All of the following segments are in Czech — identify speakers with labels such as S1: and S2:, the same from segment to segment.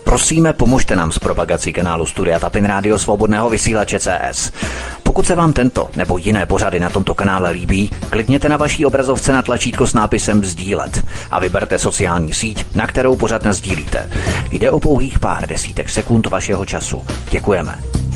S1: Prosíme, pomožte nám s propagací kanálu Studia Tapin Rádio Svobodného vysílače CS. Pokud se vám tento nebo jiné pořady na tomto kanále líbí, klikněte na vaší obrazovce na tlačítko s nápisem sdílet a vyberte sociální síť, na kterou pořad nasdílíte. Jde o pouhých pár desítek sekund vašeho času. Děkujeme.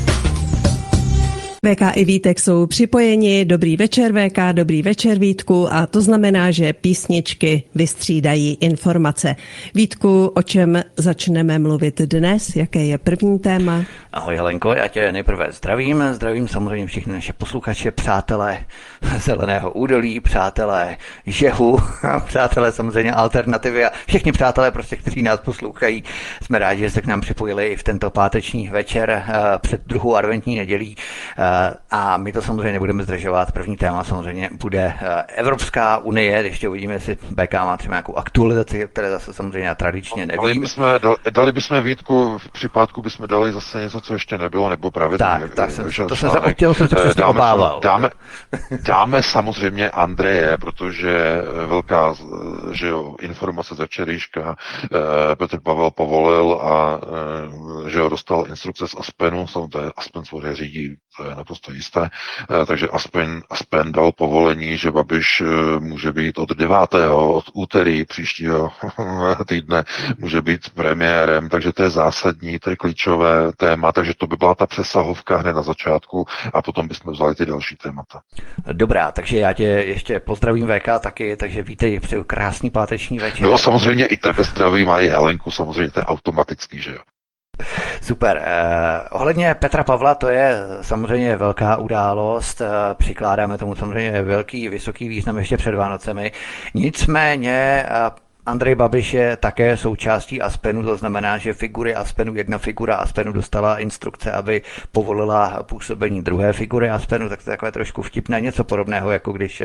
S2: VK i Vítek jsou připojeni. Dobrý večer VK, dobrý večer Vítku, a to znamená, že písničky vystřídají informace. Vítku, o čem začneme mluvit dnes? Jaké je první téma?
S1: Ahoj Helenko, já tě nejprve zdravím samozřejmě všechny naše posluchače, přátelé Zeleného údolí, přátelé Žehu, přátelé samozřejmě Alternativy a všichni přátelé, prostě, kteří nás poslouchají. Jsme rádi, že se k nám připojili i v tento páteční večer před druhou adventní nedělí. A my to samozřejmě nebudeme zdržovat. První téma samozřejmě bude Evropská unie, ještě uvidíme, jestli BK má třeba nějakou aktualizaci, které zase samozřejmě tradičně nevím.
S3: Dali bychom Vítku, v případku bychom dali zase něco, co ještě nebylo, nebo pravidelně.
S1: Tak jsem se přesně obával.
S3: Dáme samozřejmě Andreje, protože velká, že jo, informace ze včerejška, Petr Pavel povolil a že jo, dostal instrukce z Aspenu, Aspen svoje řídí, to je naprosto jisté, takže Aspen dal povolení, že Babiš může být od 9. od úterý příštího týdne může být premiérem, takže to je zásadní, to je klíčové téma, takže to by byla ta přesahovka hned na začátku a potom bychom vzali ty další témata.
S1: Dobrá, takže já tě ještě pozdravím VK taky, takže vítej, přeju krásný páteční večer.
S3: No samozřejmě i tebe zdravím a i Helenku, samozřejmě to je automatický, že jo.
S1: Super. Ohledně Petra Pavla, to je samozřejmě velká událost, přikládáme tomu samozřejmě vysoký význam ještě před Vánocemi. Nicméně Andrej Babiš je také součástí Aspenu, to znamená, že jedna figura Aspenu dostala instrukce, aby povolila působení druhé figury Aspenu, tak to je takové trošku vtipné, něco podobného, jako když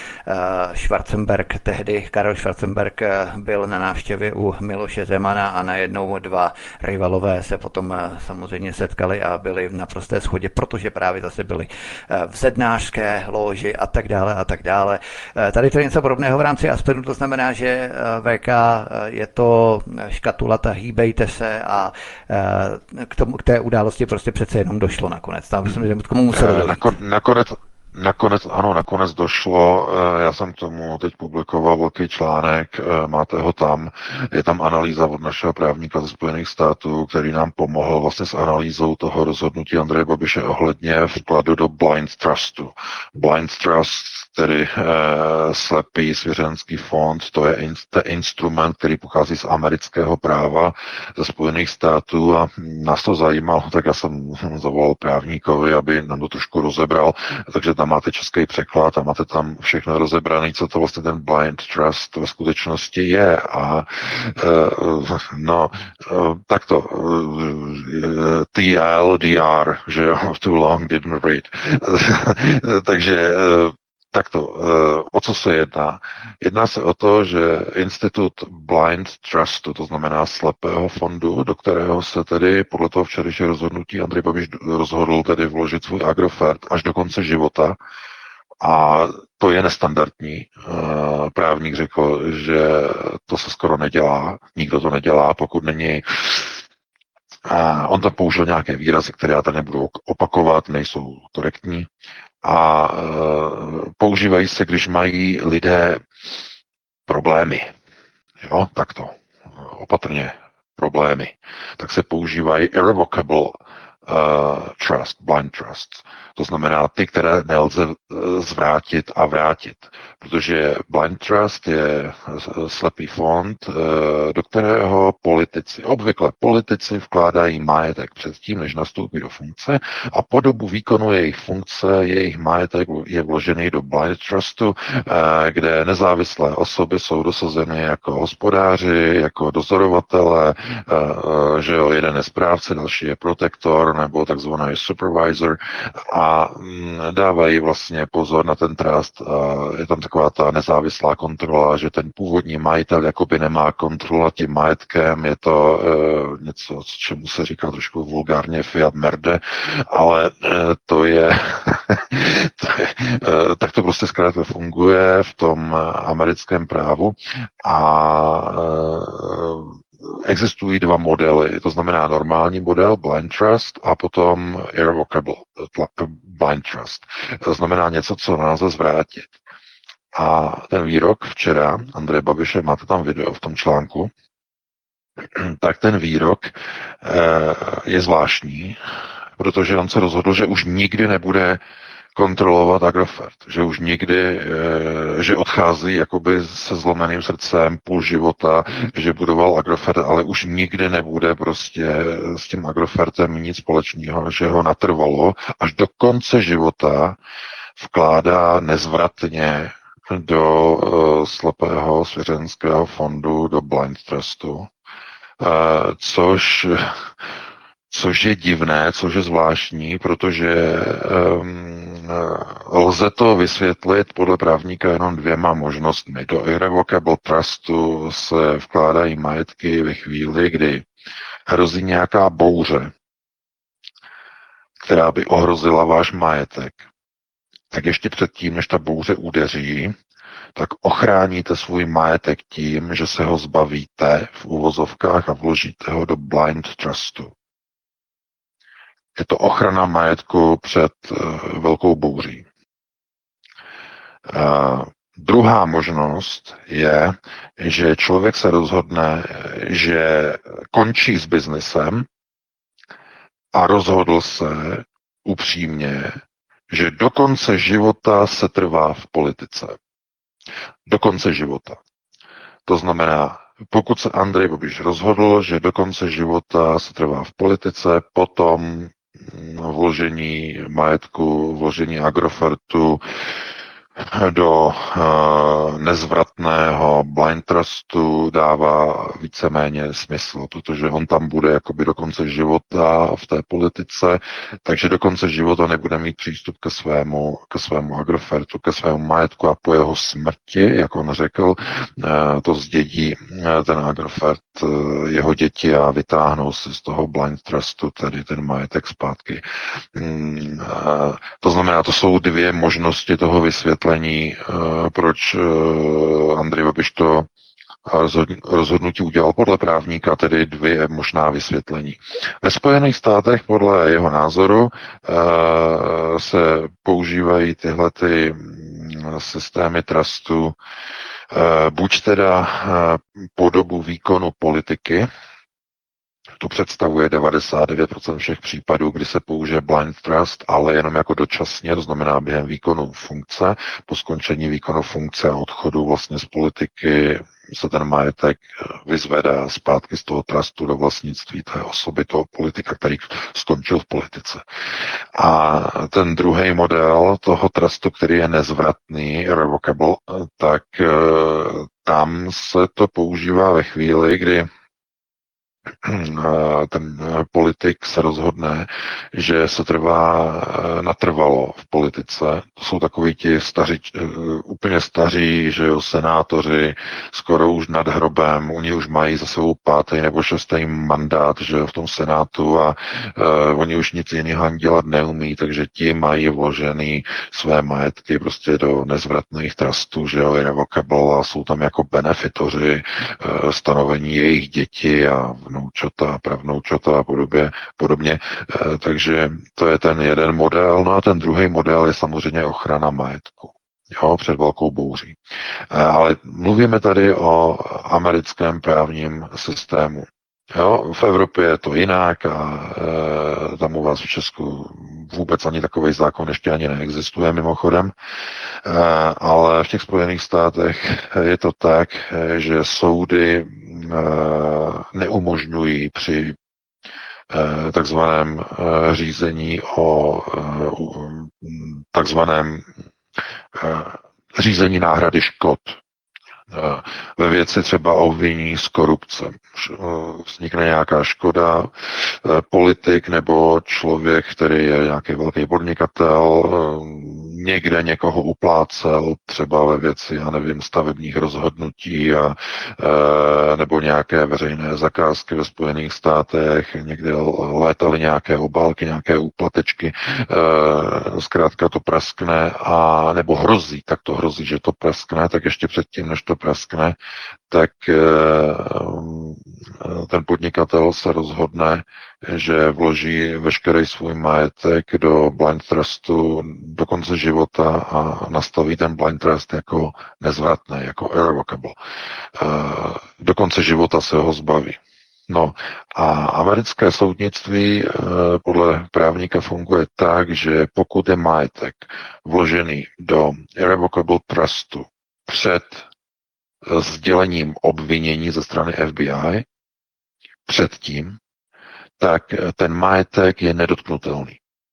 S1: Karel Schwarzenberg byl na návštěvě u Miloše Zemana a najednou dva rivalové se potom samozřejmě setkali a byli v naprosté shodě, protože právě zase byli v sednářské lóži a tak dále a tak dále. Tady to je něco podobného v rámci Aspenu, to znamená, že VK je to škatulata, hýbejte se a k té události prostě přece jenom došlo nakonec. Tam myslím, že k tomu muselo dojít.
S3: Nakonec došlo, já jsem k tomu teď publikoval velký článek, máte ho tam, je tam analýza od našeho právníka ze Spojených států, který nám pomohl vlastně s analýzou toho rozhodnutí Andreje Babiše ohledně vkladu do Blind Trustu. Blind Trust, tedy slepý svěřenský fond, to je instrument, který pochází z amerického práva ze Spojených států a nás to zajímalo, tak já jsem zavolal právníkovi, aby nám to trošku rozebral, takže tam máte český překlad a máte tam všechno rozebrané, co to vlastně ten Blind Trust ve skutečnosti je. A takto TLDR, že jo, too long didn't read. Takže takto, o co se jedná? Jedná se o to, že institut Blind Trustu, to znamená slepého fondu, do kterého se tedy podle toho včerejšího rozhodnutí Andrej Babiš rozhodl tedy vložit svůj Agrofert až do konce života, a to je nestandardní. Právník řekl, že to se skoro nedělá, nikdo to nedělá, pokud není. On tam použil nějaké výrazy, které já tady nebudu opakovat, nejsou korektní. A používají se, když mají lidé problémy. Jo, takto. Opatrně problémy. Tak se používají irrevocable trust, blind trust. To znamená ty, které nelze zvrátit a vrátit. Protože blind trust je slepý fond, do kterého obvykle politici vkládají majetek předtím, než nastoupí do funkce, a po dobu výkonu jejich funkce jejich majetek je vložený do blind trustu, kde nezávislé osoby jsou dosazeny jako hospodáři, jako dozorovatele, že jo, jeden je správce, další je protektor nebo takzvaný supervisor, a dávají vlastně pozor na ten trust. Je tam taková ta nezávislá kontrola, že ten původní majitel jakoby nemá kontrolu nad tím majetkem, je to něco, čemu se říká trošku vulgárně fiat merde, ale to je, tak to prostě zkrátka funguje v tom americkém právu a existují dva modely, to znamená normální model, blind trust, a potom irrevocable blind trust. To znamená něco, co nelze zvrátit. A ten výrok včera, Andreje Babiše, máte tam video v tom článku, tak ten výrok je zvláštní, protože on se rozhodl, že už nikdy nebude kontrolovat Agrofert, že už nikdy, že odchází jakoby se zlomeným srdcem, půl života, že budoval Agrofert, ale už nikdy nebude prostě s tím Agrofertem nic společného, že ho natrvalo až do konce života vkládá nezvratně do slepého svěřenského fondu, do blind trustu, což je divné, což je zvláštní, protože lze to vysvětlit podle právníka jenom dvěma možnostmi. Do irrevocable trustu se vkládají majetky ve chvíli, kdy hrozí nějaká bouře, která by ohrozila váš majetek. Tak ještě předtím, než ta bouře udeří, tak ochráníte svůj majetek tím, že se ho zbavíte v uvozovkách a vložíte ho do blind trustu. Je to ochrana majetku před velkou bouří. Druhá možnost je, že člověk se rozhodne, že končí s biznesem a rozhodl se upřímně, že do konce života se trvá v politice. Do konce života. To znamená, pokud se Andrej Babiš rozhodl, že do konce života se trvá v politice, potom vložení majetku, vložení Agrofertu do nezvratného blind trustu dává víceméně smysl, protože on tam bude jakoby do konce života v té politice, takže do konce života nebude mít přístup ke svému Agrofertu, ke svému majetku a po jeho smrti, jak on řekl, to zdědí ten Agrofert jeho děti a vytáhnou si z toho blind trustu tedy ten majetek zpátky. To znamená, to jsou dvě možnosti toho vysvětlení, proč Andrej Babiš to rozhodnutí udělal podle právníka, tedy dvě možná vysvětlení. Ve Spojených státech podle jeho názoru se používají tyhle ty systémy trustu buď teda po dobu výkonu politiky, to představuje 99% všech případů, kdy se použije blind trust, ale jenom jako dočasně, to znamená během výkonu funkce. Po skončení výkonu funkce a odchodu vlastně z politiky se ten majetek vyzvedá zpátky z toho trustu do vlastnictví té osoby, toho politika, který skončil v politice. A ten druhý model toho trustu, který je nezvratný, irrevocable, tak tam se to používá ve chvíli, kdy ten politik se rozhodne, že se trvá natrvalo v politice. To jsou takoví ti staří, úplně staří, že jo, senátoři, skoro už nad hrobem, oni už mají za sebou 5. nebo 6. mandát, že jo, v tom senátu a oni už nic jiného dělat neumí, takže ti mají vložený své majetky prostě do nezvratných trustů, že jo, irrevocable, a jsou tam jako benefitoři, stanovení jejich děti a vnoučata, pravnoučata a podobně. Takže to je ten jeden model. No a ten druhý model je samozřejmě ochrana majetku, jo, před velkou bouří. Ale mluvíme tady o americkém právním systému. Jo, v Evropě je to jinak a tam u vás v Česku vůbec ani takový zákon ještě ani neexistuje mimochodem, ale v těch Spojených státech je to tak, že soudy neumožňují při takzvaném řízení o takzvaném řízení náhrady škod ve věci třeba obvinění z korupce. Vznikne nějaká škoda, politik nebo člověk, který je nějaký velký podnikatel, někde někoho uplácel, třeba ve věci, já nevím, stavebních rozhodnutí a, nebo nějaké veřejné zakázky ve Spojených státech, někde létaly nějaké obálky, nějaké úplatečky, zkrátka to praskne a nebo hrozí, tak to hrozí, že to praskne, tak ještě předtím, než to praskne, tak ten podnikatel se rozhodne, že vloží veškerý svůj majetek do blind trustu do konce života a nastaví ten blind trust jako nezvratný, jako irrevocable. Do konce života se ho zbaví. No a americké soudnictví podle právníka funguje tak, že pokud je majetek vložený do irrevocable trustu před sdělením obvinění ze strany FBI, předtím, tak ten majetek je nedotknutelný.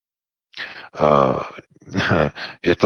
S3: Je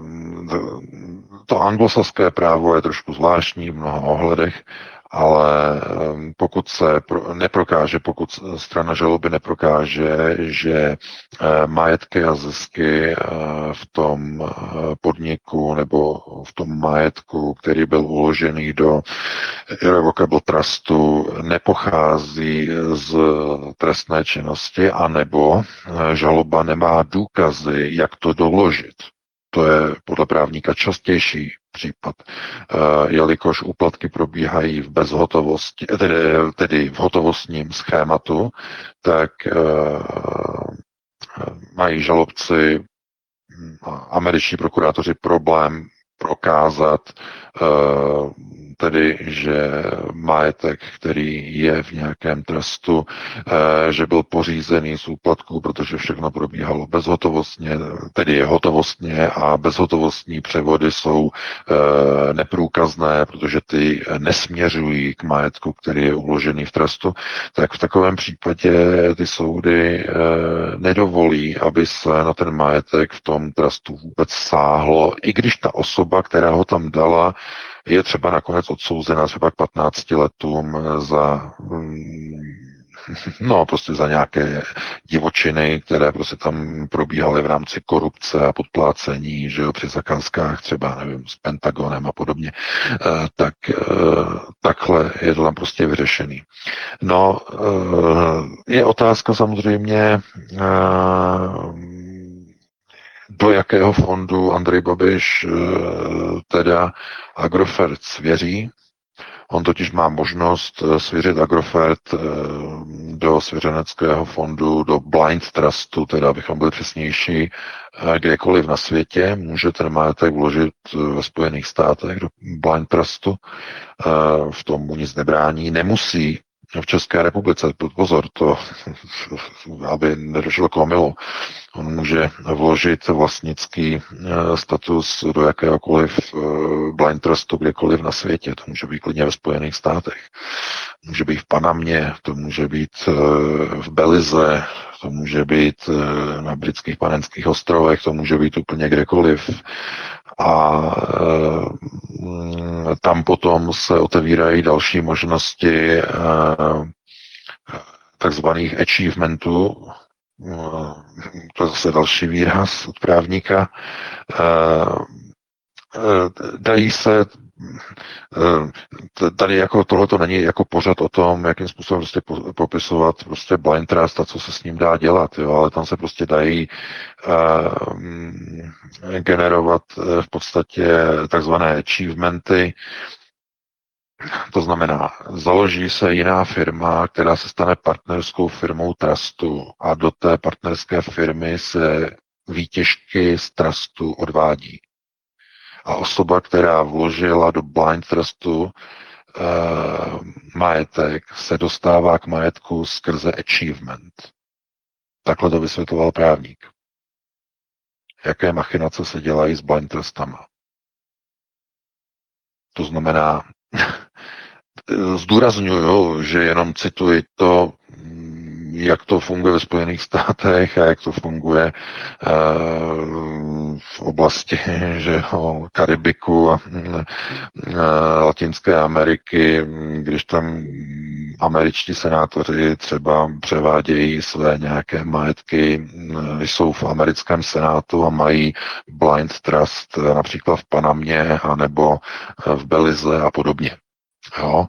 S3: to anglosaské právo je trošku zvláštní v mnoha ohledech, ale pokud se neprokáže, pokud strana žaloby neprokáže, že majetky a zisky v tom podniku nebo v tom majetku, který byl uložený do irrevocable trustu, nepochází z trestné činnosti, anebo žaloba nemá důkazy, jak to doložit. To je podle právníka častější případ, jelikož úplatky probíhají v bezhotovosti, tedy v hotovostním schématu, tak mají žalobci, američtí prokurátoři problém prokázat tedy, že majetek, který je v nějakém trustu, že byl pořízený z úplatků, protože všechno probíhalo bezhotovostně, tedy hotovostně a bezhotovostní převody jsou neprůkazné, protože ty nesměřují k majetku, který je uložený v trustu, tak v takovém případě ty soudy nedovolí, aby se na ten majetek v tom trustu vůbec sáhlo, i když ta osoba, která ho tam dala, je třeba nakonec odsouzena třeba k 15 letům za prostě za nějaké divočiny, které prostě tam probíhaly v rámci korupce a podplácení, že jo, při zakázkách třeba, nevím, s Pentagonem a podobně, takhle je to tam prostě vyřešený. No, je otázka samozřejmě, do jakého fondu Andrej Babiš teda Agrofert svěří. On totiž má možnost svěřit Agrofert do svěřeneckého fondu, do blind trustu, teda abychom byli přesnější, kdekoliv na světě. Může ten majetek vložit ve Spojených státech do blind trustu. V tom mu nic nebrání. Nemusí v České republice, pozor, to, aby nedošlo k omylu, on může vložit vlastnický status do jakéhokoliv blind trustu kdekoliv na světě. To může být klidně ve Spojených státech, může být v Panamě, to může být v Belize, to může být na britských Panenských ostrovech, to může být úplně kdekoliv. A tam potom se otevírají další možnosti takzvaných achievementů. To je zase další výraz od právníka. Dají se tady jako tohleto není jako pořad o tom, jakým způsobem prostě popisovat prostě blind trust a co se s ním dá dělat, jo, ale tam se prostě dají generovat v podstatě takzvané achievementy. To znamená, založí se jiná firma, která se stane partnerskou firmou trustu a do té partnerské firmy se výtěžky z trustu odvádí. A osoba, která vložila do blind trustu majetek, se dostává k majetku skrze achievement. Takhle to vysvětloval právník. Jaké machinace se dělají s blind trustama. To znamená, zdůrazňuju, že jenom cituji to, jak to funguje ve Spojených státech a jak to funguje v oblasti že Karibiku a Latinské Ameriky, když tam američtí senátoři třeba převádějí své nějaké majetky, jsou v americkém senátu a mají blind trust například v Panamě anebo v Belize a podobně. Jo.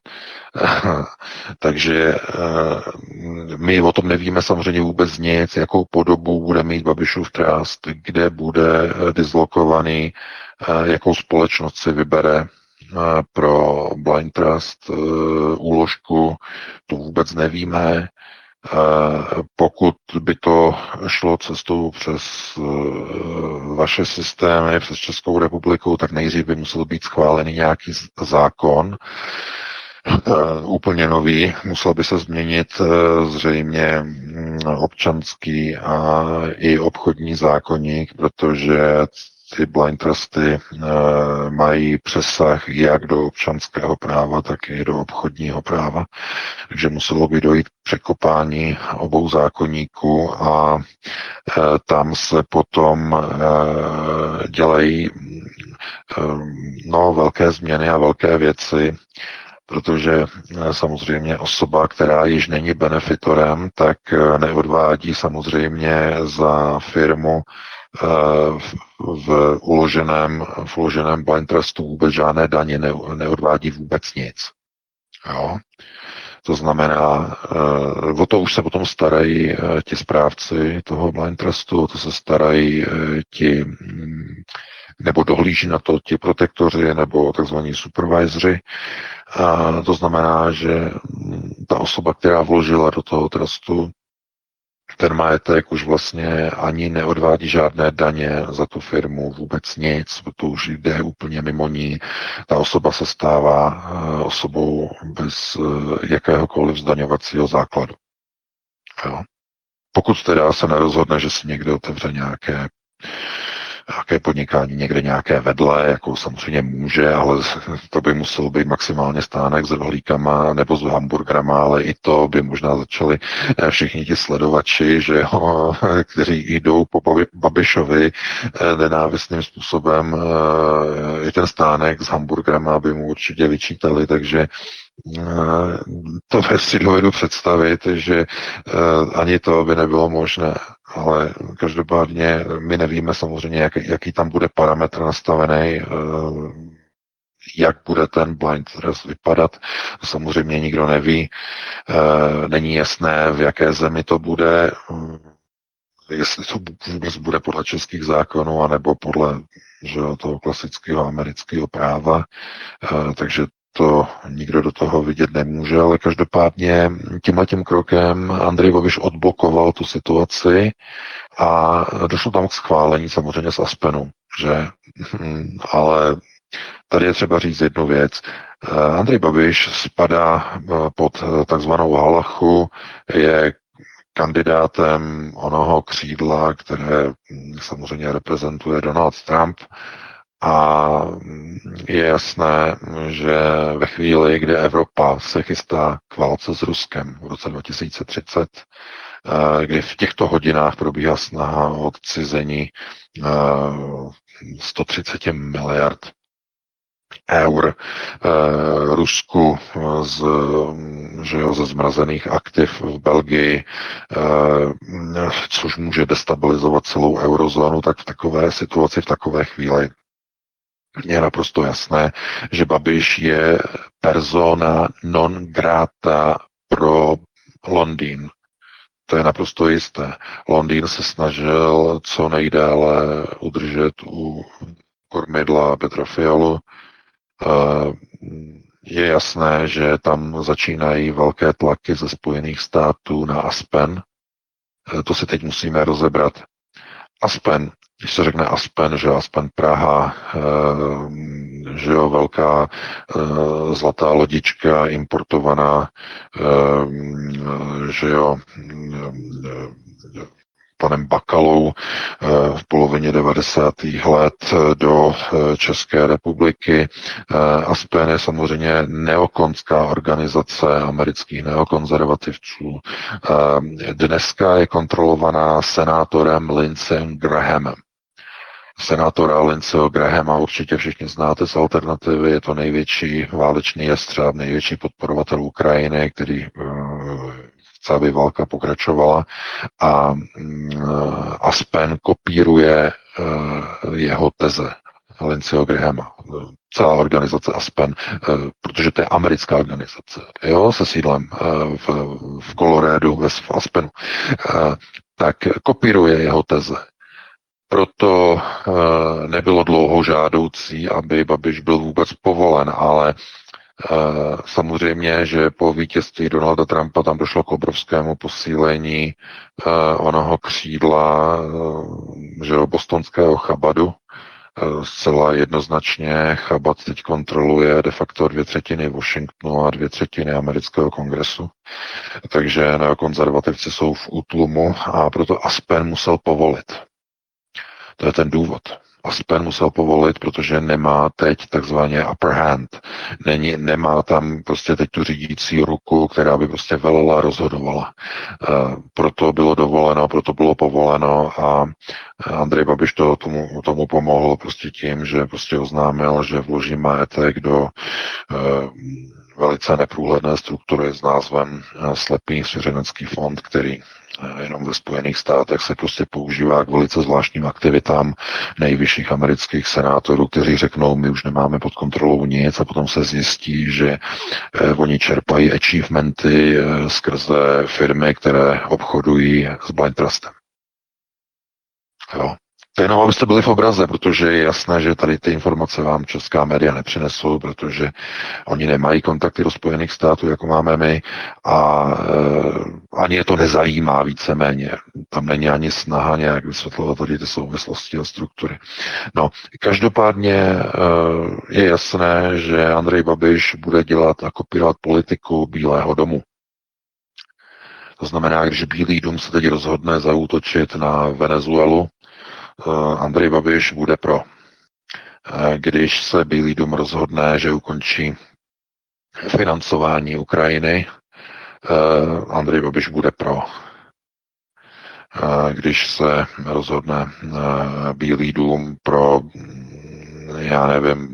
S3: Takže my o tom nevíme samozřejmě vůbec nic, jakou podobu bude mít Babišův trust, kde bude dislokovaný, jakou společnost si vybere pro Blind Trust úložku, to vůbec nevíme. Pokud by to šlo cestou přes vaše systémy, přes Českou republiku, tak nejdřív by musel být schválený nějaký zákon, úplně nový, musel by se změnit zřejmě občanský a i obchodní zákoník, protože ty blind trusty mají přesah jak do občanského práva, tak i do obchodního práva. Takže muselo by dojít k překopání obou zákoníků a tam se potom dělají velké změny a velké věci, protože samozřejmě osoba, která již není benefitorem, tak neodvádí samozřejmě za firmu v uloženém blind trustu vůbec žádné daně, neodvádí vůbec nic. Jo? To znamená, o to už se potom starají ti správci toho blind trustu, o to se starají ti, nebo dohlíží na to ti protektoři nebo takzvaní supervisoři. A to znamená, že ta osoba, která vložila do toho trustu ten majetek, už vlastně ani neodvádí žádné daně za tu firmu, vůbec nic, to už jde úplně mimo ní. Ta osoba se stává osobou bez jakéhokoliv zdaňovacího základu. Jo. Pokud teda se nerozhodne, že si někdo otevře nějaké podnikání někde nějaké vedle, jako samozřejmě může, ale to by musel být maximálně stánek s rohlíkama nebo s hamburgerama, ale i to by možná začali všichni ti sledovači, že kteří jdou po Babišovi nenávistným způsobem, i ten stánek s hamburgerama by mu určitě vyčítali, takže to si dovedu představit, že ani to by nebylo možné, ale každopádně my nevíme samozřejmě, jaký tam bude parametr nastavený, jak bude ten blind trust vypadat. To samozřejmě nikdo neví. Není jasné, v jaké zemi to bude, jestli to vůbec bude podle českých zákonů, anebo podle toho klasického amerického práva. Takže to nikdo do toho vidět nemůže, ale každopádně tímhletím krokem Andrej Babiš odblokoval tu situaci a došlo tam k schválení samozřejmě z Aspenu, že? Ale tady je třeba říct jednu věc. Andrej Babiš spadá pod takzvanou halachu, je kandidátem onoho křídla, které samozřejmě reprezentuje Donald Trump. A je jasné, že ve chvíli, kdy Evropa se chystá k válce s Ruskem v roce 2030, kdy v těchto hodinách probíhá snaha o odcizení 130 miliard eur Rusku ze zmrazených aktiv v Belgii, což může destabilizovat celou eurozónu, tak v takové situaci, v takové chvíli je naprosto jasné, že Babiš je persona non grata pro Londýn. To je naprosto jisté. Londýn se snažil co nejdéle udržet u kormidla Petra Fialu. Je jasné, že tam začínají velké tlaky ze Spojených států na Aspen. To si teď musíme rozebrat. Aspen, když se řekne Aspen, že Aspen Praha, že jo, velká zlatá lodička importovaná, že jo, panem Bakalou v polovině 90. let do České republiky. Aspen je samozřejmě neokonská organizace amerických neokonzervativců. Dneska je kontrolovaná senátorem Lindseyem Grahamem. Senátora Lindseyho Grahama určitě všichni znáte z Alternativy, je to největší válečný jestřáb, největší podporovatel Ukrajiny, který chce, aby válka pokračovala, a Aspen kopíruje jeho teze Lindseyho Grahama. Celá organizace Aspen, protože to je americká organizace, jo, se sídlem v Coloradu, v Aspenu, tak kopíruje jeho teze. proto nebylo dlouho žádoucí, aby Babiš byl vůbec povolen, ale samozřejmě, že po vítězství Donalda Trumpa tam došlo k obrovskému posílení onoho křídla, že jo, bostonského Chabadu. Zcela jednoznačně Chabad teď kontroluje de facto 2/3 Washingtonu a 2/3 amerického kongresu. Takže neokonzervativci jsou v útlumu a proto Aspen musel povolit. To je ten důvod. Aspen musel povolit, protože nemá teď takzvaně upper hand. Nemá tam prostě teď tu řídící ruku, která by prostě velela, rozhodovala. Proto bylo dovoleno, proto bylo povoleno a Andrej Babiš tomu pomohl prostě tím, že prostě oznámil, že vloží majetek do velice neprůhledné struktury s názvem Slepý svěřenecký fond, který jenom ve Spojených státech se prostě používá k velice zvláštním aktivitám nejvyšších amerických senátorů, kteří řeknou, my už nemáme pod kontrolou nic a potom se zjistí, že oni čerpají achievementy skrze firmy, které obchodují s blind trustem. Jo. To jenom, abyste byli v obraze, protože je jasné, že tady ty informace vám česká média nepřinesou, protože oni nemají kontakty do Spojených států, jako máme my, a ani je to nezajímá víceméně. Tam není ani snaha nějak vysvětlovat tady ty souvislosti a struktury. No, každopádně je jasné, že Andrej Babiš bude dělat a kopírovat politiku Bílého domu. To znamená, když Bílý dům se teď rozhodne zaútočit na Venezuelu, Andrej Babiš bude pro. Když se Bílý dům rozhodne, že ukončí financování Ukrajiny, Andrej Babiš bude pro. Když se rozhodne Bílý dům pro, já nevím,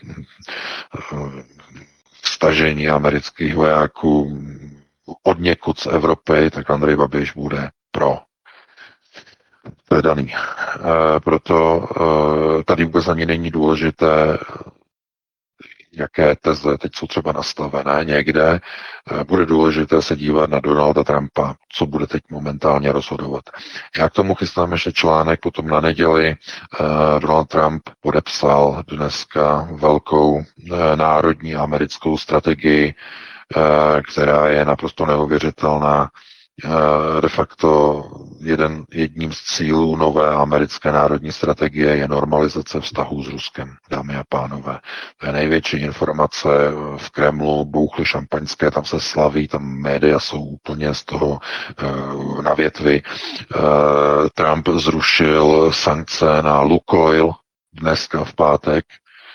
S3: stažení amerických vojáků odněkud z Evropy, tak Andrej Babiš bude pro. To je daný. Proto tady vůbec ani není důležité, jaké teze teď jsou třeba nastavené někde. Bude důležité se dívat na Donalda Trumpa, co bude teď momentálně rozhodovat. Já k tomu chystám ještě článek, potom na neděli Donald Trump podepsal dneska velkou národní americkou strategii, která je naprosto neuvěřitelná. De facto jedním z cílů nové americké národní strategie je normalizace vztahů s Ruskem, dámy a pánové. To je největší informace v Kremlu, bouchly šampaňské, tam se slaví, tam média jsou úplně z toho na větvi. Trump zrušil sankce na Lukoil dneska v pátek.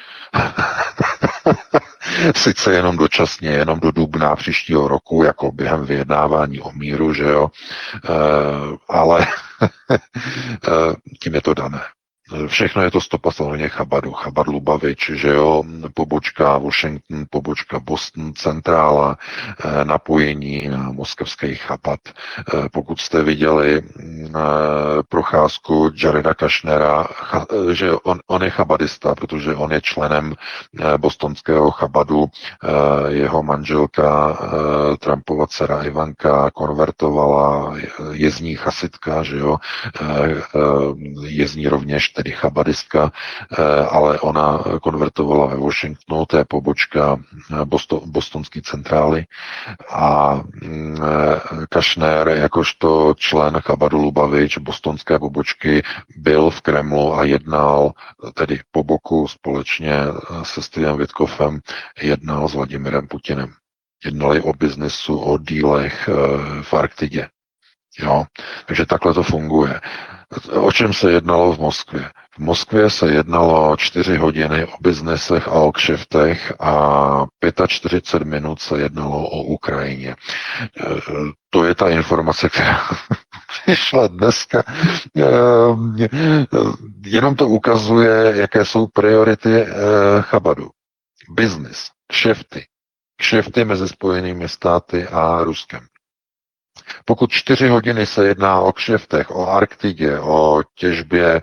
S3: Sice jenom dočasně, jenom do dubna příštího roku, jako během vyjednávání o míru, že jo, ale tím je to dané. Všechno je to stopa samozřejmě Chabadu, Chabad Lubavič, že jo, pobočka Washington, pobočka Boston, centrála, napojení na moskevský Chabad. Pokud jste viděli procházku Jareda Kushnera, že on je chabadista, protože on je členem bostonského Chabadu, jeho manželka Trumpova dcera Ivanka konvertovala, je z ní chasitka, že jo, je z ní rovněž tedy chabadistka, ale ona konvertovala ve Washingtonu, to je pobočka bostonské centrály a Kushner jakožto člen Chabadu Lubavič bostonské pobočky byl v Kremlu a jednal tedy po boku společně se Stevem Witkofem, jednal s Vladimirem Putinem. Jednali o biznesu, o dílech v Arktidě. Jo? Takže takhle to funguje. O čem se jednalo v Moskvě? V Moskvě se jednalo 4 hodiny o biznesech a o kšeftech a 45 minut se jednalo o Ukrajině. To je ta informace, která vyšla dneska. Jenom to ukazuje, jaké jsou priority Chabadu. Biznis, kšefty mezi Spojenými státy a Ruskem. Pokud 4 hodiny se jedná o kšeftech, o Arktidě, o těžbě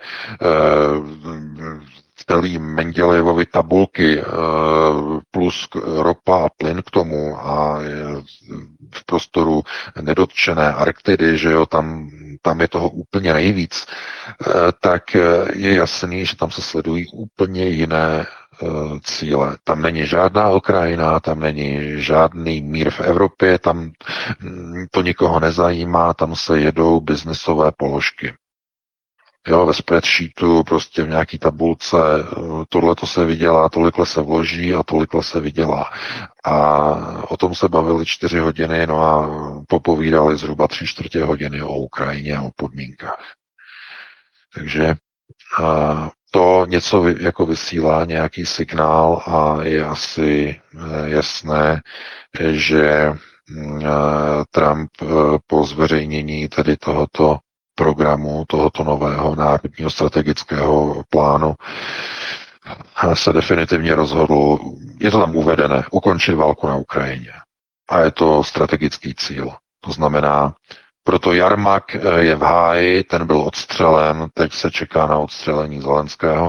S3: celý Mendelejevovy tabulky plus ropa a plyn k tomu a v prostoru nedotčené Arktidy, že jo, tam tam je toho úplně nejvíc, tak je jasný, že tam se sledují úplně jiné cíle. Tam není žádná Ukrajina, tam není žádný mír v Evropě, tam to nikoho nezajímá, tam se jedou biznesové položky. Jo, ve spreadsheetu, prostě v nějaký tabulce, tohle to se vydělá, tolikle se vloží a tolikle se vydělá. A o tom se bavili 4 hodiny, no a popovídali zhruba 3/4 hodiny o Ukrajině a o podmínkách. Takže to něco jako vysílá nějaký signál a je asi jasné, že Trump po zveřejnění tedy tohoto programu, tohoto nového národního strategického plánu se definitivně rozhodl, je to tam uvedené, ukončit válku na Ukrajině. A je to strategický cíl. To znamená, proto Jarmak je v háji, ten byl odstřelen, teď se čeká na odstřelení Zelenského.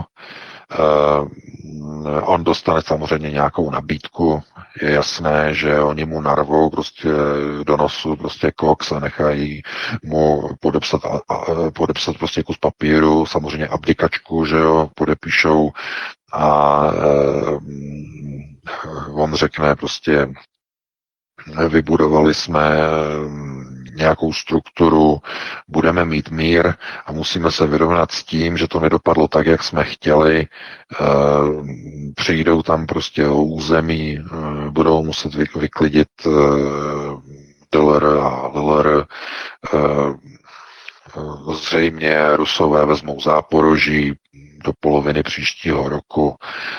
S3: On dostane samozřejmě nějakou nabídku, je jasné, že oni mu narvou prostě do nosu prostě koks a nechají mu podepsat prostě kus papíru, samozřejmě abdikačku, že jo, podepíšou a on řekne prostě vybudovali jsme nějakou strukturu, budeme mít mír a musíme se vyrovnat s tím, že to nedopadlo tak, jak jsme chtěli. Přijdou tam prostě o území, budou muset vyklidit DLR a LLR. Zřejmě Rusové vezmou Záporoží do poloviny příštího roku.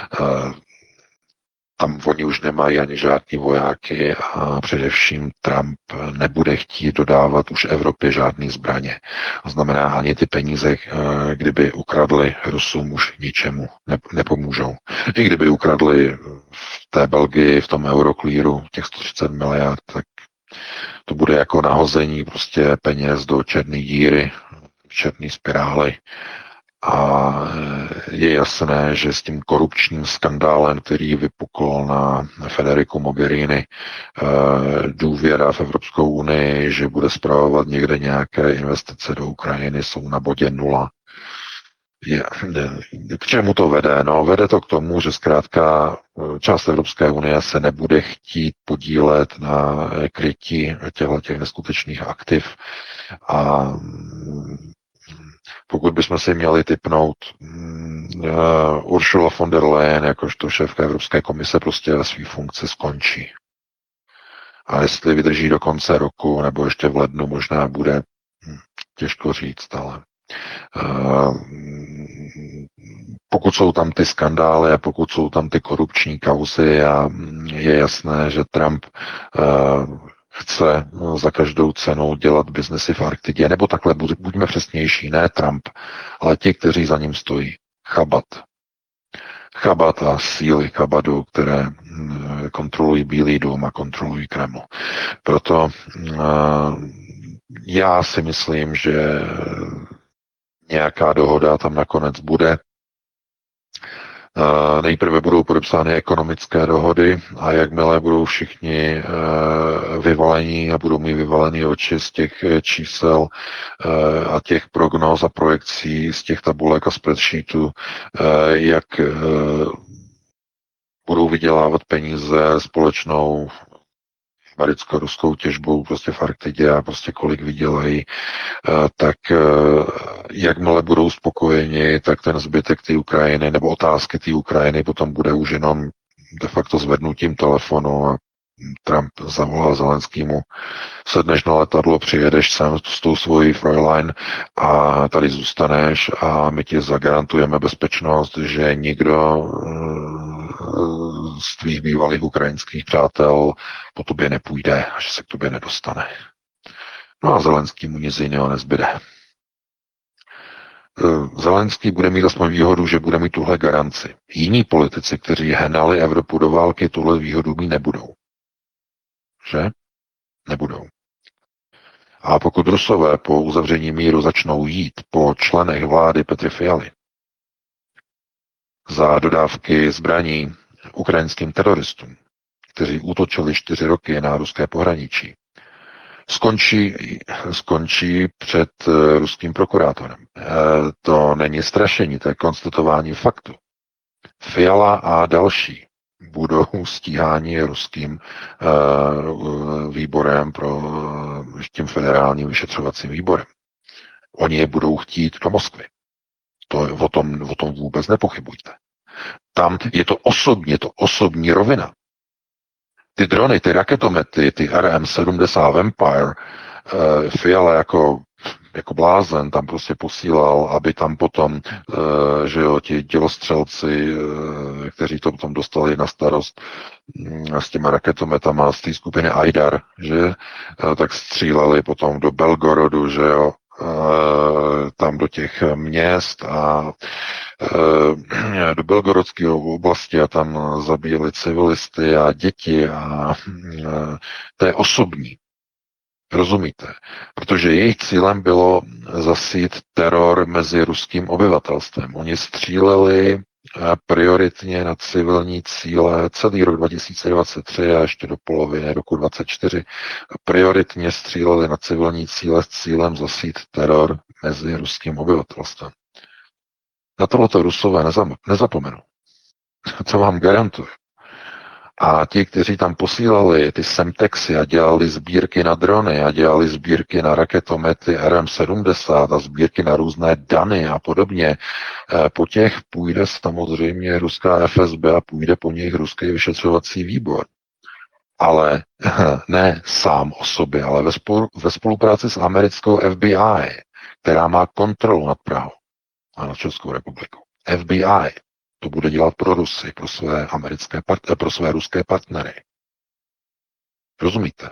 S3: Tam oni už nemají ani žádní vojáky a především Trump nebude chtít dodávat už Evropě žádný zbraně. To znamená, ani ty peníze, kdyby ukradli Rusům, už ničemu nepomůžou. I kdyby ukradli v té Belgii, v tom Euroclearu těch 130 miliard, tak to bude jako nahození prostě peněz do černé díry, černé spirály. A je jasné, že s tím korupčním skandálem, který vypukl na Federiku Mogherini, důvěra v Evropskou unii, že bude spravovat někde nějaké investice do Ukrajiny, jsou na bodě 0. K čemu to vede? No, vede to k tomu, že zkrátka část Evropské unie se nebude chtít podílet na krytí těch neskutečných aktiv a pokud bychom si měli tipnout, Ursula von der Leyen, jakožto šéfka Evropské komise, prostě ve své funkci skončí. A jestli vydrží do konce roku, nebo ještě v lednu, možná bude těžko říct, ale pokud jsou tam ty skandály a pokud jsou tam ty korupční kauzy a je jasné, že Trump chce za každou cenu dělat biznesy v Arktidě, nebo takhle, buďme přesnější, ne Trump, ale ti, kteří za ním stojí. Chabat a síly Chabadu, které kontrolují Bílý dům a kontrolují Kreml. Proto já si myslím, že nějaká dohoda tam nakonec bude. Nejprve budou podepsány ekonomické dohody a jakmile budou všichni vyvalení a budou mít vyvalený oči z těch čísel a těch prognóz a projekcí z těch tabulek a spreadsheetů, jak budou vydělávat peníze společnou americko-ruskou těžbou prostě v Arktidě a prostě kolik vydělají, tak jakmile budou spokojeni, tak ten zbytek té Ukrajiny nebo otázky té Ukrajiny potom bude už jenom de facto zvednutím telefonu a Trump zavolá Zelenskýmu, sedneš na letadlo, přijedeš sem s tou svojí Fräulein a tady zůstaneš a my ti zagarantujeme bezpečnost, že nikdo z tvých bývalých ukrajinských přátel po tobě nepůjde a že se k tobě nedostane. No a Zelenskýmu nic jiného nezbyde. Zelenský bude mít aspoň výhodu, že bude mít tuhle garanci. Jiní politici, kteří hnali Evropu do války, tuhle výhodu mít nebudou. Že? Nebudou. A pokud Rusové po uzavření míru začnou jít po členech vlády Petry Fialy za dodávky zbraní ukrajinským teroristům, kteří útočili 4 roky na ruské pohraničí, skončí před ruským prokurátorem. To není strašení, to je konstatování faktu. Fiala a další budou stíháni ruským výborem tím federálním vyšetřovacím výborem. Oni je budou chtít do Moskvy. O tom vůbec nepochybujte. Tam je to osobní rovina. Ty drony, ty raketomety, ty RM-70 Vampire, Fiala jako blázen tam prostě posílal, aby tam potom, že jo, ti dělostřelci, kteří to potom dostali na starost s těma raketometama z té skupiny Aidar, že, tak stříleli potom do Belgorodu, že jo, tam do těch měst a do Belgorodské oblasti a tam zabíjeli civilisty a děti a to je osobní. Rozumíte? Protože jejich cílem bylo zasít teror mezi ruským obyvatelstvem. Oni stříleli prioritně na civilní cíle celý rok 2023 a ještě do poloviny roku 2024. Prioritně stříleli na civilní cíle s cílem zasít teror mezi ruským obyvatelstvem. Na tohleto Rusové nezapomenou. To vám garantuju. A ti, kteří tam posílali ty semtexy a dělali sbírky na drony a dělali sbírky na raketomety RM-70 a sbírky na různé dany a podobně, po těch půjde samozřejmě ruská FSB a půjde po nich ruský vyšetřovací výbor. Ale ne sám o sobě, ale ve spolupráci s americkou FBI, která má kontrolu nad Prahou a nad Českou republikou. FBI to bude dělat pro Rusy, pro své ruské partnery. Rozumíte?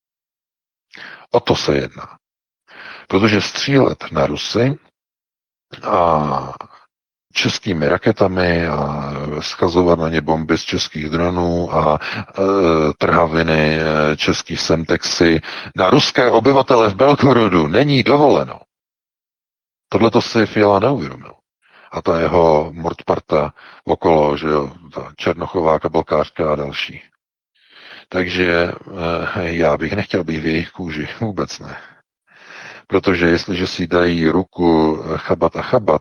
S3: O to se jedná. Protože střílet na Rusy a českými raketami a schazovat na ně bomby z českých dronů a trhaviny českých semtexy na ruské obyvatele v Belgorodu není dovoleno. Tohle to si Fiala neuvědomil. A ta jeho mordparta okolo, že jo, ta Černochová, kabelkářka a další. Takže já bych nechtěl být v jejich kůži, vůbec ne. Protože jestliže si dají ruku Chabat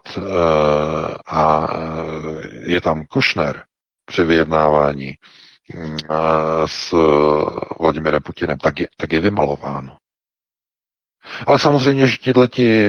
S3: a je tam Kušner při vyjednávání s Vladimirem Putinem, tak je vymalováno. Ale samozřejmě, že tihleti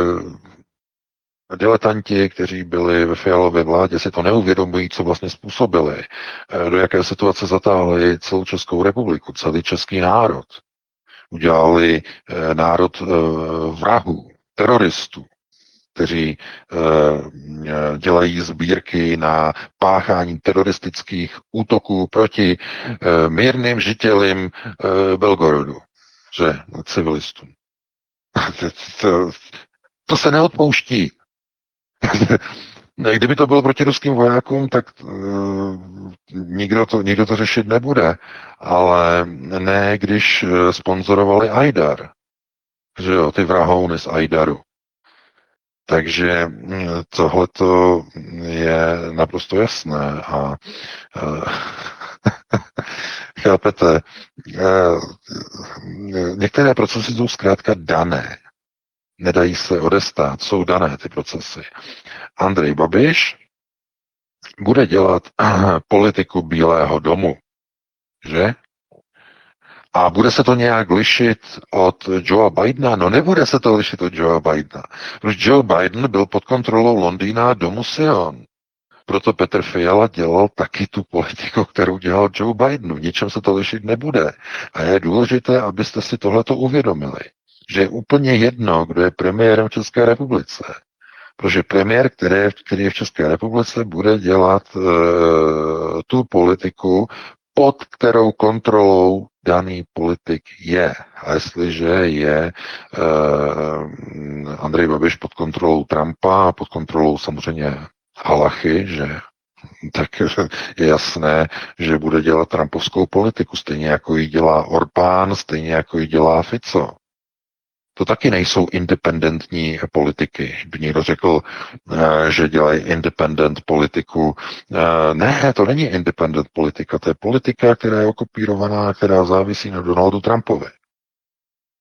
S3: diletanti, kteří byli ve Fialově vládě, si to neuvědomují, co vlastně způsobili, do jaké situace zatáhli celou Českou republiku, celý český národ. Udělali národ vrahů, teroristů, kteří dělají sbírky na páchání teroristických útoků proti mírným žitelům Belgorodu, že civilistům. To se neodpouští. Kdyby to bylo proti ruským vojákům, tak nikdo to řešit nebude. Ale ne, když sponzorovali Aidar. Že jo, ty vrahouny z Aidaru. Takže tohleto je naprosto jasné. A chápete, některé procesy jsou zkrátka dané. Nedají se odestát, jsou dané ty procesy. Andrej Babiš bude dělat politiku Bílého domu, že? A bude se to nějak lišit od Joea Bidena? No nebude se to lišit od Joea Bidena. Protože Joe Biden byl pod kontrolou Londýna a domu Sion. Proto Petr Fiala dělal taky tu politiku, kterou dělal Joe Biden. V ničem se to lišit nebude. A je důležité, abyste si tohleto uvědomili. Že je úplně jedno, kdo je premiérem v České republice. Protože premiér, který je v České republice, bude dělat tu politiku, pod kterou kontrolou daný politik je. A jestliže je Andrej Babiš pod kontrolou Trumpa a pod kontrolou samozřejmě Halachy, že tak je jasné, že bude dělat trumpovskou politiku, stejně jako ji dělá Orbán, stejně jako ji dělá Fico. To taky nejsou independentní politiky. By někdo řekl, že dělají independent politiku. Ne, to není independent politika. To je politika, která je okopírovaná, která závisí na Donaldu Trumpovi.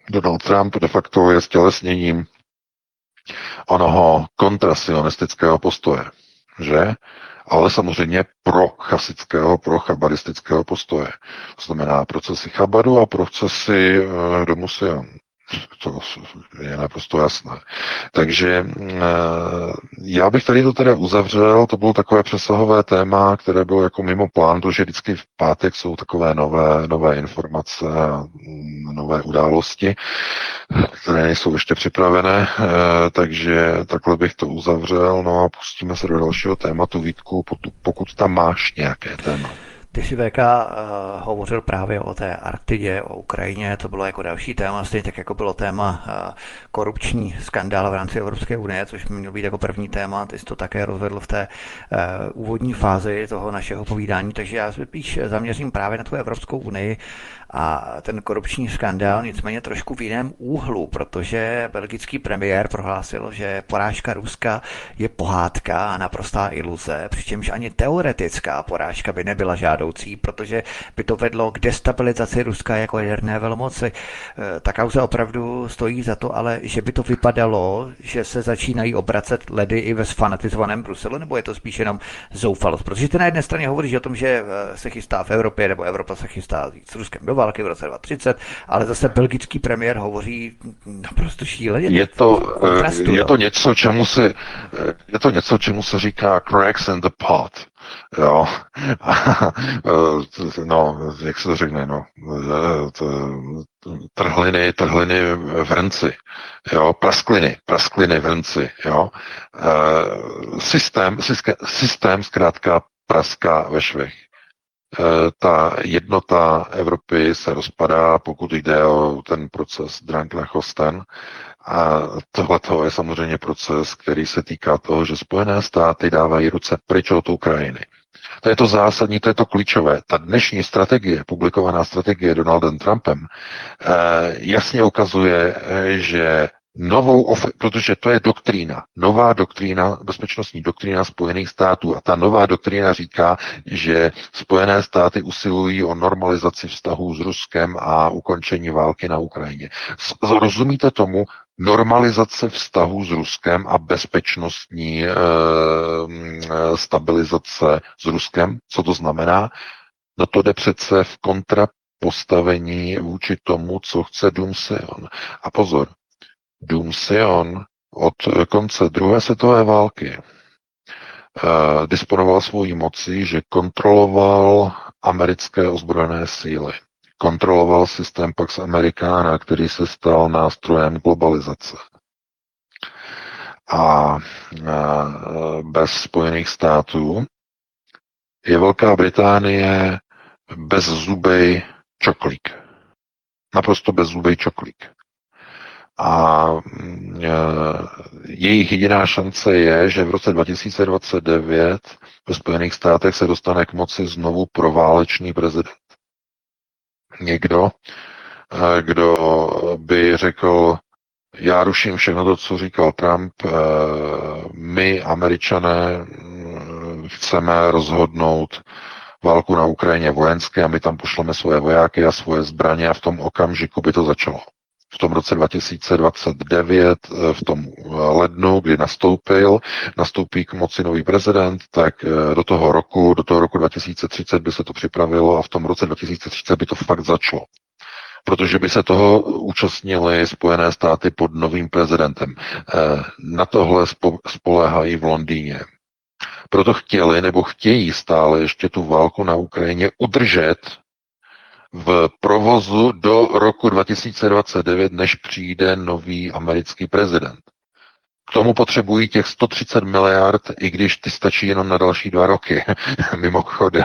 S3: Donald Trump de facto je stělesněním onoho kontrasionistického postoje, že? Ale samozřejmě pro chasického, pro chabadistického postoje. To znamená procesy Chabadu a procesy Domu Sion. To je naprosto jasné. Takže já bych tady to teda uzavřel, to bylo takové přesahové téma, které bylo jako mimo plán, protože vždycky v pátek jsou takové nové informace a nové události, které nejsou ještě připravené, takže takhle bych to uzavřel, no a pustíme se do dalšího tématu. Vítku, pokud tam máš nějaké téma.
S1: Ty jsi VK hovořil právě o té Arktidě, o Ukrajině, to bylo jako další téma, stejně tak jako bylo téma korupční skandál v rámci Evropské unie, což měl být jako první téma, ty jsi to také rozvedl v té úvodní fázi toho našeho povídání, takže já se spíš zaměřím právě na tu Evropskou unii a ten korupční skandál, nicméně trošku v jiném úhlu, protože belgický premiér prohlásil, že porážka Ruska je pohádka a naprostá iluze, přičemž ani teoretická porážka by nebyla žádoucí, protože by to vedlo k destabilizaci Ruska jako jaderné velmoci. Ta kauza opravdu stojí za to, ale že by to vypadalo, že se začínají obracet ledy i ve sfanatizovaném Bruselu, nebo je to spíš jenom zoufalost? Protože ty na jedné straně hovoříš o tom, že se chystá v Evropě, nebo Evropa se chystá s Ruskem do války v roce 2030, ale zase belgický premiér hovoří naprosto šíleně.
S3: Je to něco, čemu se říká cracks in the pot. Jo. No, jak se to řekne, no. Trhliny v hrnci. Jo, praskliny v hrnci. Jo. Systém zkrátka praská ve švech. Ta jednota Evropy se rozpadá, pokud jde o ten proces Drang-Lachosten. A tohle je samozřejmě proces, který se týká toho, že Spojené státy dávají ruce pryč od Ukrajiny. To je to zásadní, to je to klíčové. Ta dnešní strategie, publikovaná strategie Donaldem Trumpem, jasně ukazuje, že protože to je doktrína, nová doktrína, bezpečnostní doktrína Spojených států a ta nová doktrína říká, že Spojené státy usilují o normalizaci vztahů s Ruskem a ukončení války na Ukrajině. Rozumíte tomu? Normalizace vztahů s Ruskem a bezpečnostní stabilizace s Ruskem. Co to znamená? No to jde přece v kontrapostavení vůči tomu, co chce Dům Sion. A pozor, Dům Sion od konce druhé světové války disponoval svojí mocí, že kontroloval americké ozbrojené síly. Kontroloval systém Pax Americana, který se stal nástrojem globalizace. A bez Spojených států je Velká Británie bezzubej čoklík. Naprosto bezzubej čoklík. A jejich jediná šance je, že v roce 2029 ve Spojených státech se dostane k moci znovu proválečný prezident. Někdo, kdo by řekl, já ruším všechno to, co říkal Trump, my, Američané, chceme rozhodnout válku na Ukrajině vojenské a my tam pošleme svoje vojáky a svoje zbraně a v tom okamžiku by to začalo. V tom roce 2029, v tom lednu, kdy nastoupí k moci nový prezident, tak do toho roku 2030 by se to připravilo a v tom roce 2030 by to fakt začalo. Protože by se toho účastnili Spojené státy pod novým prezidentem. Na tohle spoléhají v Londýně. Proto chtěli nebo chtějí stále ještě tu válku na Ukrajině udržet v provozu do roku 2029, než přijde nový americký prezident. K tomu potřebují těch 130 miliard, i když ty stačí jenom na další 2 roky. Mimochodem.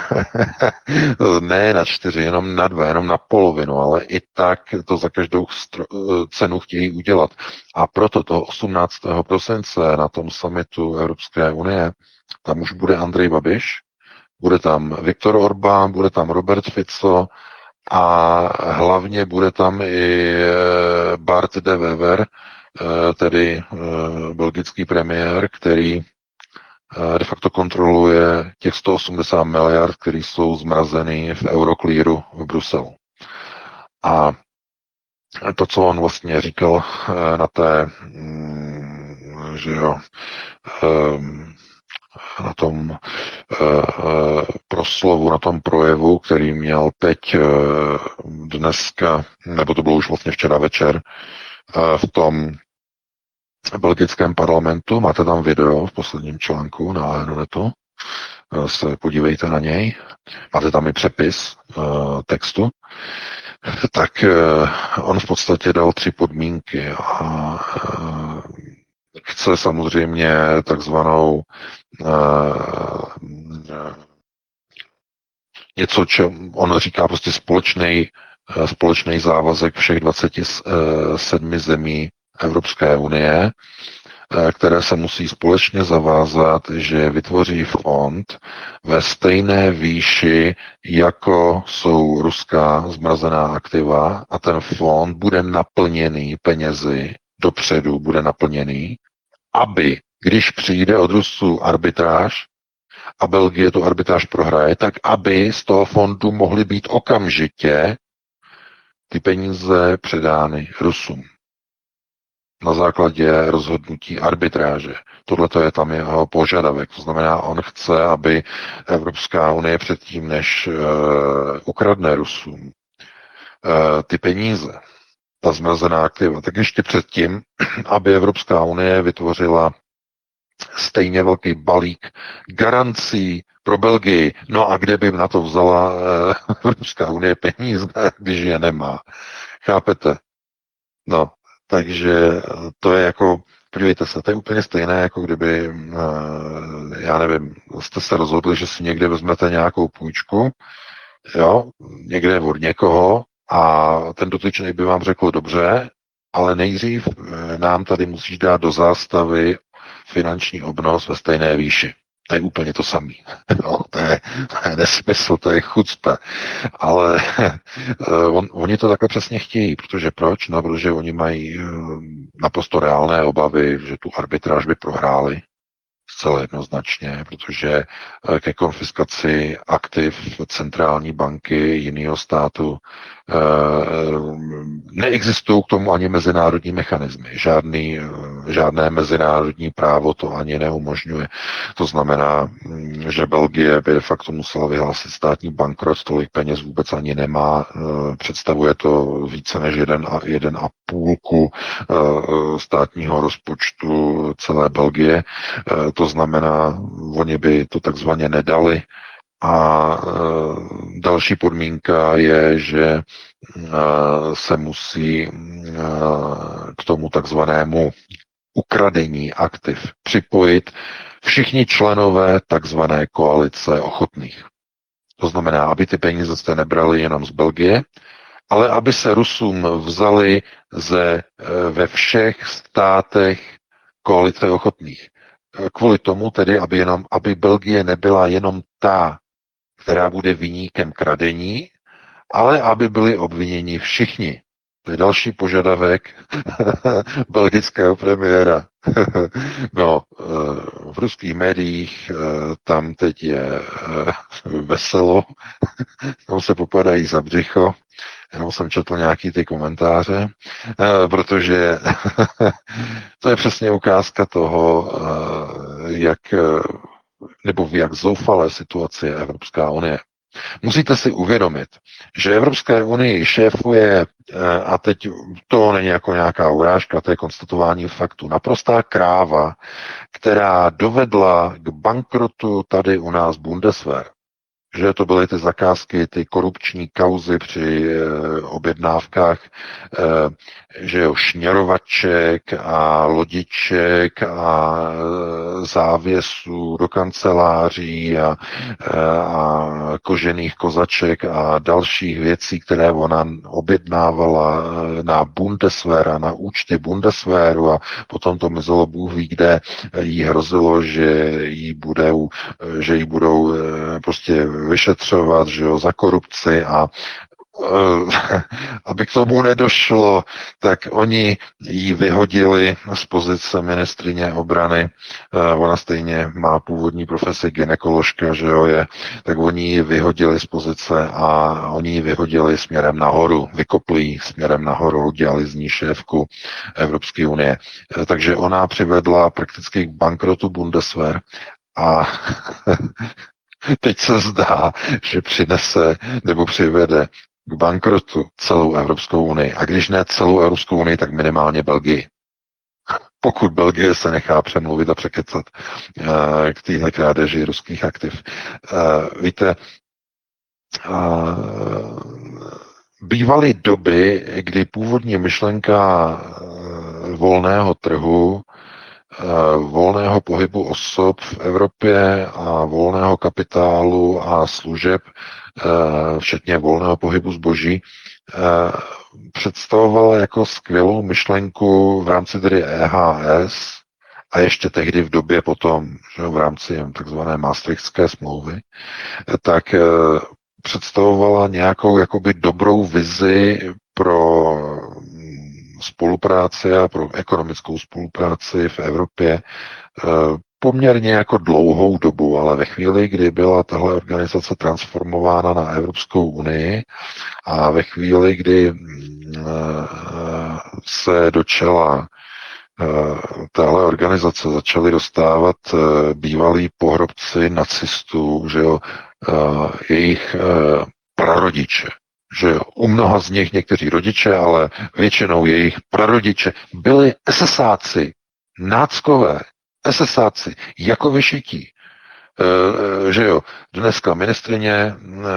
S3: Ne na 4, jenom na 2, jenom na polovinu, ale i tak to za každou cenu chtějí udělat. A proto toho 18. prosince na tom summitu Evropské unie, tam už bude Andrej Babiš, bude tam Viktor Orbán, bude tam Robert Fico a hlavně bude tam i Bart de Wever, tedy belgický premiér, který de facto kontroluje těch 180 miliard, které jsou zmrazeny v Euroclearu v Bruselu. A to, co on vlastně říkal na té, že jo, na tom proslovu, na tom projevu, který měl teď dneska, nebo to bylo už vlastně včera večer, v tom belgickém parlamentu. Máte tam video v posledním článku na Aeronetu. Se podívejte na něj. Máte tam i přepis textu. Tak on v podstatě dal 3 podmínky a chce samozřejmě takzvanou něco, co on říká prostě společný závazek všech 27 zemí Evropské unie, které se musí společně zavázat, že vytvoří fond ve stejné výši, jako jsou ruská zmrazená aktiva, a ten fond bude naplněný penězi, dopředu bude naplněný, aby, když přijde od Rusů arbitráž a Belgie tu arbitráž prohraje, tak aby z toho fondu mohly být okamžitě ty peníze předány Rusům na základě rozhodnutí arbitráže. Tohle je tam jeho požadavek. To znamená, on chce, aby Evropská unie předtím, než ukradne Rusům ty peníze, ta zmrazená aktiva, tak ještě předtím, aby Evropská unie vytvořila stejně velký balík garancí pro Belgii. No a kde by na to vzala Evropská unie peníze, když je nemá? Chápete? No, takže to je jako, podívejte se, to je úplně stejné, jako kdyby, já nevím, jste se rozhodli, že si někde vezmete nějakou půjčku, jo, někde od někoho a ten dotyčný by vám řekl dobře, ale nejdřív nám tady musíš dát do zástavy finanční obnos ve stejné výši. To je úplně to samé. No, to je nesmysl, to je chucpe. Ale oni to takhle přesně chtějí, protože proč? No, protože oni mají naprosto reálné obavy, že tu arbitráž by prohráli zcela jednoznačně, protože ke konfiskaci aktiv centrální banky jiného státu neexistují k tomu ani mezinárodní mechanismy. Žádné mezinárodní právo to ani neumožňuje. To znamená, že Belgie by de facto musela vyhlásit státní bankrot, tolik peněz vůbec ani nemá. Představuje to více než 1,5 státního rozpočtu celé Belgie. To znamená, oni by to takzvaně nedali. A další podmínka je, že se musí k tomu takzvanému ukradení aktiv připojit všichni členové takzvané koalice ochotných. To znamená, aby ty peníze jste nebrali jenom z Belgie, ale aby se Rusům vzali ve všech státech koalice ochotných. Kvůli tomu tedy, aby Belgie nebyla jenom ta, která bude viníkem kradení, ale aby byli obviněni všichni. To je další požadavek belgického premiéra. No, v ruských médiích tam teď je veselo, tam se popadají za břicho, jenom jsem četl nějaký ty komentáře, protože to je přesně ukázka toho, v jak zoufalé situaci je Evropská unie. Musíte si uvědomit, že Evropské unii šéfuje, a teď to není jako nějaká urážka, to je konstatování faktu, naprostá kráva, která dovedla k bankrotu tady u nás Bundeswehr. Že to byly ty zakázky, ty korupční kauzy při objednávkách, že jo, šněrovaček a lodiček a závěsů do kanceláří a kožených kozaček a dalších věcí, které ona objednávala na Bundeswehr a na účty Bundeswehru, a potom to mizelo Bůh ví kde, jí hrozilo, že jí budou prostě vyšetřovat, že jo, za korupci, a aby k tomu nedošlo, tak oni ji vyhodili z pozice ministryně obrany. Ona stejně má původní profesi gynekoložka, že jo, tak oni ji vyhodili z pozice a oni ji vyhodili směrem nahoru, vykopli ji směrem nahoru, udělali z ní šéfku Evropské unie. Takže ona přivedla prakticky k bankrotu Bundeswehr a teď se zdá, že přinese nebo přivede k bankrotu celou Evropskou unii. A když ne celou Evropskou unii, tak minimálně Belgii. Pokud Belgie se nechá přemluvit a překecat k téhle krádeži ruských aktiv. Víte, bývaly doby, kdy původní myšlenka volného trhu, volného pohybu osob v Evropě a volného kapitálu a služeb, včetně volného pohybu zboží, představovala jako skvělou myšlenku v rámci tedy EHS a ještě tehdy v době potom, že v rámci takzvané Maastrichtské smlouvy, tak představovala nějakou jakoby dobrou vizi pro spolupráci a pro ekonomickou spolupráci v Evropě poměrně jako dlouhou dobu, ale ve chvíli, kdy byla tahle organizace transformována na Evropskou unii a ve chvíli, kdy se do čela téhle organizace začali dostávat bývalí pohrobci nacistů, že jo, jejich prarodiče, že jo, u mnoha z nich někteří rodiče, ale většinou jejich prarodiče byli SSáci, náckové, SSáci, jako vyšití. Že jo, dneska ministrině,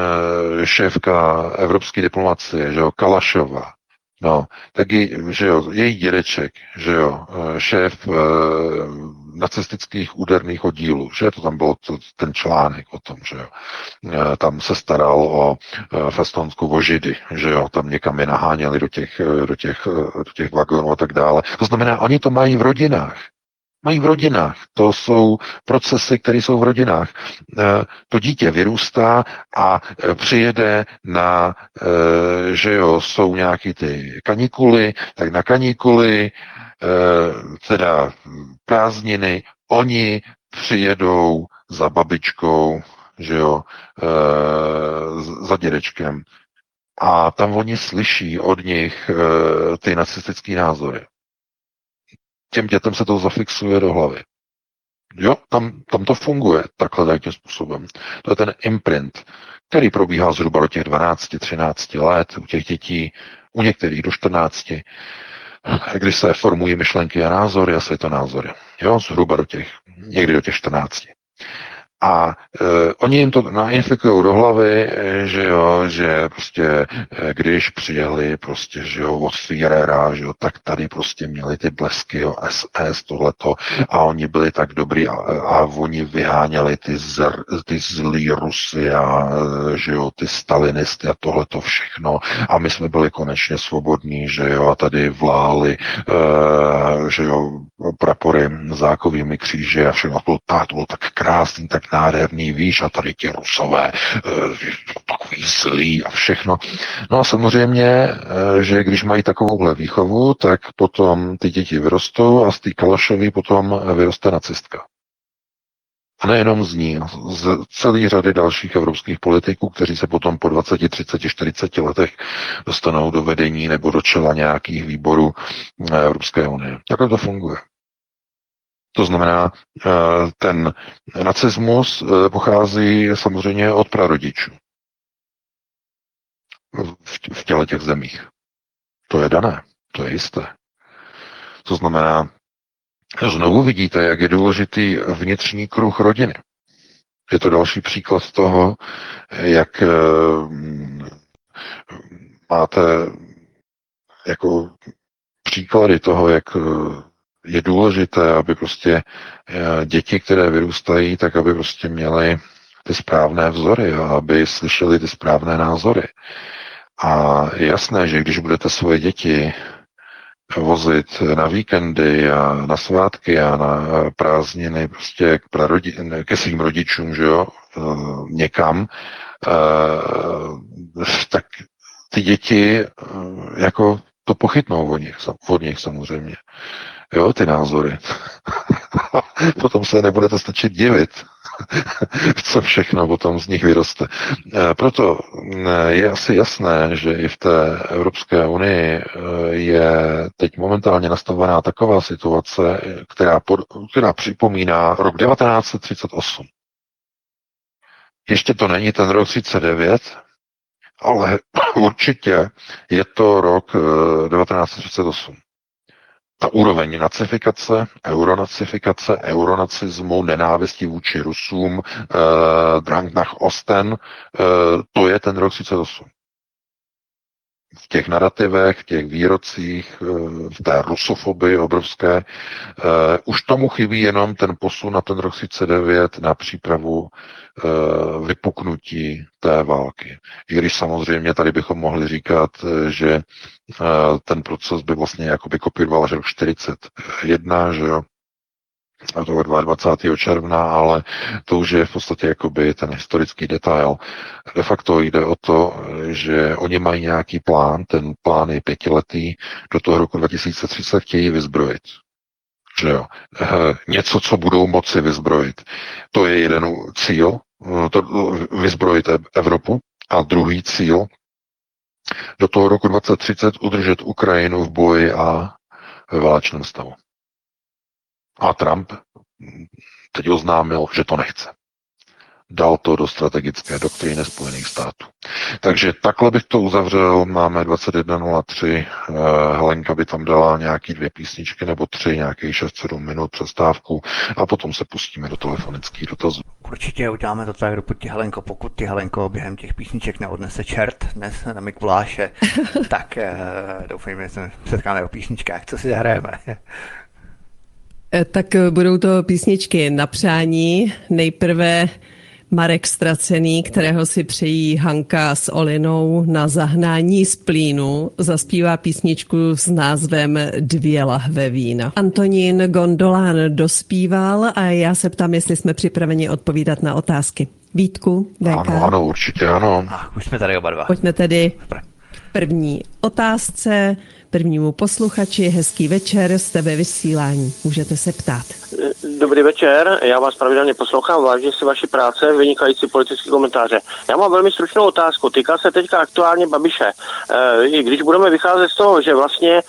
S3: šéfka evropské diplomacie, že jo, Kalašová, no, taky, že jo, její dědeček, že jo, šéf nacistických úderných oddílů, že to tam bylo ten článek o tom, že jo, tam se staral o Festonskou Židy, že jo, tam někam je naháněli do těch vagonů a tak dále. To znamená, oni to mají v rodinách. Mají v rodinách. To jsou procesy, které jsou v rodinách. To dítě vyrůstá a přijede na, že jo, jsou nějaký ty kanikuly, tak na kanikuly, teda prázdniny, oni přijedou za babičkou, že jo, za dědečkem. A tam oni slyší od nich ty nacistické názory. Těm dětem se to zafixuje do hlavy. Jo, tam to funguje takhle tím způsobem. To je ten imprint, který probíhá zhruba do těch 12-13 let u těch dětí, u některých do 14, když se formují myšlenky a názory a světonázory. Jo, zhruba někdy do těch 14. A oni jim to nainfikují do hlavy, že jo, že prostě když přijeli prostě, že jo, od Führera, že jo, tak tady prostě měli ty blesky, jo, SS, tohleto, a oni byli tak dobrý a oni vyháněli ty zlý Rusy a, že jo, ty stalinisty a tohleto všechno a my jsme byli konečně svobodní, že jo, a tady vláli, že jo, prapory zákovými kříže a všechno, to bylo tak krásný, tak nádherný, víš, a tady ti Rusové, takový zlý a všechno. No a samozřejmě, že když mají takovouhle výchovu, tak potom ty děti vyrostou a z té Kalašovy potom vyroste nacistka. A nejenom z ní, z celé řady dalších evropských politiků, kteří se potom po 20, 30, 40 letech dostanou do vedení nebo do čela nějakých výborů Evropské unie. Takhle to funguje. To znamená, ten nacismus pochází samozřejmě od prarodičů v těle těch zemích. To je dané, to je jisté. To znamená, znovu vidíte, jak je důležitý vnitřní kruh rodiny. Je to další příklad toho, jak máte jako příklady toho, jak je důležité, aby prostě děti, které vyrůstají, tak aby prostě měly ty správné vzory a aby slyšeli ty správné názory. A je jasné, že když budete svoje děti vozit na víkendy a na svátky a na prázdniny prostě ke svým rodičům, že jo, někam, tak ty děti jako to pochytnou od nich samozřejmě. Jo, ty názory. Potom se nebudete stačit divit, co všechno potom z nich vyroste. Proto je asi jasné, že i v té Evropské unii je teď momentálně nastavená taková situace, která připomíná rok 1938. Ještě to není ten rok 39, ale určitě je to rok 1938. Ta úroveň nacifikace, euronacismu, nenávisti vůči Rusům, Drang nach Osten, to je ten rok 38. V těch narrativech, v těch výrocích, v té rusofobii obrovské, už tomu chybí jenom ten posun na ten rok 39 na přípravu vypuknutí té války. I když samozřejmě tady bychom mohli říkat, že ten proces by vlastně jakoby kopíroval až rok 41, že jo, a to 22. června, ale to už je v podstatě jakoby ten historický detail. De facto jde o to, že oni mají nějaký plán, ten plán je 5letý, do toho roku 2030 chtějí vyzbrojit. Že jo? Něco, co budou moci vyzbrojit. To je jeden cíl, to vyzbrojit Evropu, a druhý cíl, do toho roku 2030 udržet Ukrajinu v boji a ve válečném stavu. A Trump teď oznámil, že to nechce. Dal to do strategické doktríny Spojených států. Takže takhle bych to uzavřel. Máme 21:03. Helenka by tam dala nějaký 2 písničky nebo 3, nějakých 6-7 minut přestávku a potom se pustíme do telefonických dotazů.
S1: Určitě uděláme to tak, pokud ti Helenko během těch písniček neodnese čert dnes na Mikuláše, tak doufejme, že se setkáme o písničkách. Co si zahrajeme?
S2: Tak budou to písničky na přání. Nejprve Marek Ztracený, kterého si přejí Hanka s Olinou na zahnání z plínu, zaspívá písničku s názvem 2 lahve vína. Antonín Gondolán dospíval a já se ptám, jestli jsme připraveni odpovídat na otázky. Vítku, VK?
S3: Ano, určitě ano.
S1: Už jsme tady oba dva.
S2: Pojďme tedy k první otázce. Prvnímu posluchači, hezký večer, jste ve vysílání, můžete se ptát.
S4: Dobrý večer, já vás pravidelně poslouchám, vážím si vaší práce, vynikající politické komentáře. Já mám velmi stručnou otázku, týká se teďka aktuálně Babiše. Když budeme vycházet z toho, že vlastně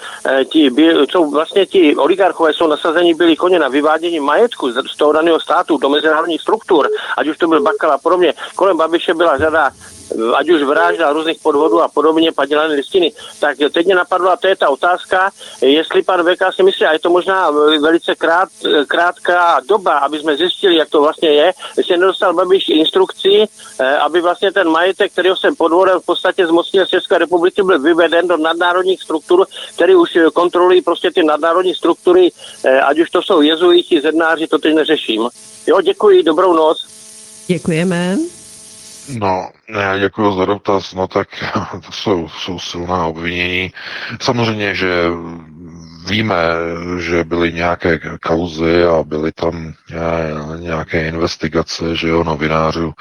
S4: ti oligarchové jsou nasazeni byli koně na vyvádění majetku z toho daného státu do mezinárodních struktur, ať už to byl Bakala a podobně, kolem Babiše byla řada ať už vražda, různých podvodů a podobně, padělané listiny, tak teď mě napadla, to je ta otázka, jestli pan VK si myslí, a je to možná velice krátká doba, aby jsme zjistili, jak to vlastně je, jestli nedostal Babiš instrukci, aby vlastně ten majetek, kterýho jsem podvodem v podstatě zmocnil z České republiky, byl vyveden do nadnárodních struktur, které už kontrolují prostě ty nadnárodní struktury, ať už to jsou jezuiti, zednáři, to teď neřeším. Jo, děkuji, dobrou noc.
S2: Děkujeme.
S3: No, já děkuji za dotaz, no tak to jsou silná obvinění. Samozřejmě, že víme, že byly nějaké kauzy a byly tam nějaké investigace, že jo, novinářů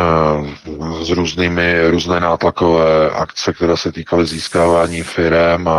S3: s různé nátlakové akce, které se týkaly získávání firem